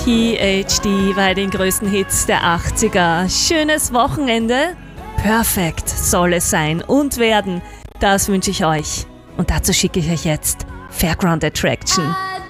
PhD bei den größten Hits der 80er. Schönes Wochenende. Perfekt soll es sein und werden. Das wünsche ich euch. Und dazu schicke ich euch jetzt Fairground Attraction.